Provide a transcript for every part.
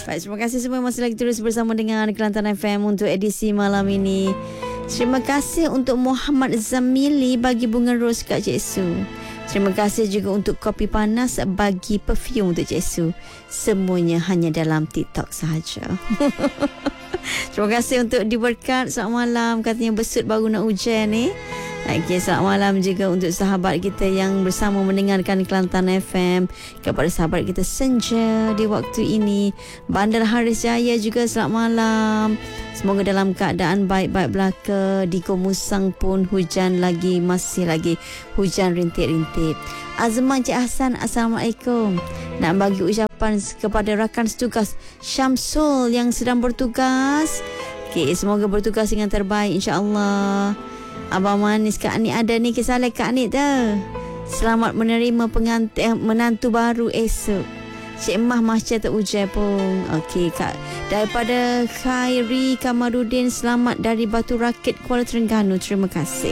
Baik, terima kasih semua masih lagi terus bersama dengan Kelantan FM untuk edisi malam ini. Terima kasih untuk Muhammad Zamili bagi bunga ros kat Cik Su. Terima kasih juga untuk kopi panas bagi perfume untuk Cik Su. Semuanya hanya dalam TikTok sahaja. Terima kasih untuk diberkat. Selamat malam. Katanya besut baru nak hujan ni. Okay, selamat malam juga untuk sahabat kita yang bersama mendengarkan Kelantan FM. Kepada sahabat kita Senja di waktu ini. Bandar Haris Jaya juga selamat malam. Semoga dalam keadaan baik-baik belaka. Di Komusang pun hujan lagi, masih lagi hujan rintik-rintik. Azman Cik Hassan, Assalamualaikum. Nak bagi ucapan kepada rakan setugas Syamsul yang sedang bertugas. Okay, semoga bertugas dengan terbaik insya-Allah. Abang manis Kak Anik ada ni, kisah Kak Anik dah. Selamat menerima menantu baru esok. Cik Mah macam tak hujan pun. Okey Kak. Daripada Khairi Kamarudin, selamat dari Batu Rakit, Kuala Terengganu. Terima kasih.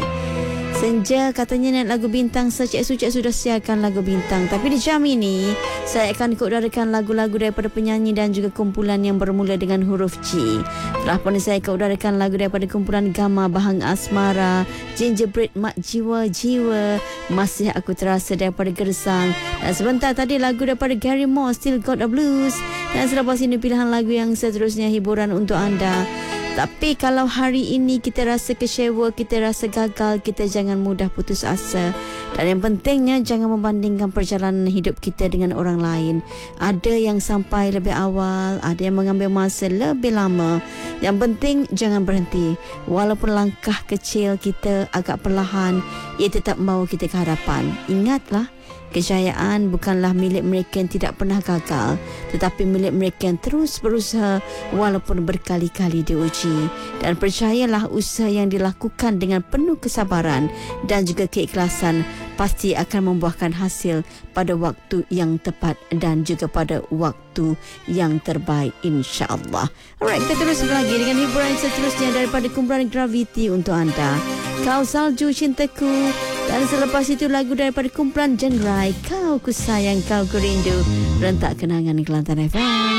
Senja katanya nak lagu bintang. Cik Su sudah siarkan lagu bintang. Tapi di jam ini saya akan keudarakan lagu-lagu daripada penyanyi dan juga kumpulan yang bermula dengan huruf G. Telah pun saya keudarakan lagu daripada kumpulan Gama Bahang Asmara, Gingerbread Mak Jiwa-Jiwa, Masih Aku Terasa daripada Gersang. Dan sebentar tadi lagu daripada Gary Moore, Still Got the Blues. Dan selepas ini pilihan lagu yang seterusnya hiburan untuk anda. Tapi kalau hari ini kita rasa kecewa, kita rasa gagal, kita jangan mudah putus asa. Dan yang pentingnya jangan membandingkan perjalanan hidup kita dengan orang lain. Ada yang sampai lebih awal, ada yang mengambil masa lebih lama. Yang penting jangan berhenti. Walaupun langkah kecil kita agak perlahan, ia tetap membawa kita ke hadapan. Ingatlah, kejayaan bukanlah milik mereka yang tidak pernah gagal, tetapi milik mereka yang terus berusaha walaupun berkali-kali diuji. Dan percayalah, usaha yang dilakukan dengan penuh kesabaran dan juga keikhlasan pasti akan membuahkan hasil pada waktu yang tepat dan juga pada waktu yang terbaik, insya-Allah. Alright, kita terus lagi dengan hiburan seterusnya daripada kumpulan Gravity untuk anda. Kau Salju Cintaku. Dan selepas itu lagu daripada kumpulan Jenrai, Kau Ku Sayang, Kau Ku Rindu. Rentak kenangan Kelantan FM.